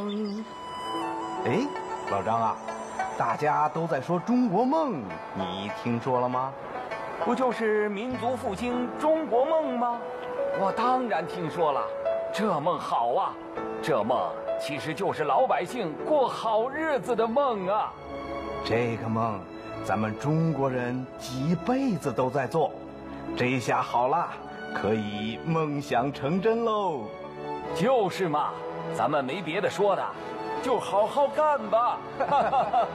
梦。哎，老张啊，大家都在说中国梦，你听说了吗？ 不就是民族复兴中国梦吗？我当然听说了，这梦好啊！这梦其实就是老百姓过好日子的梦啊。 这个梦，咱们中国人几辈子都在做，这下好了，可以梦想成真喽。 就是嘛，咱们没别的说的，就好好干吧。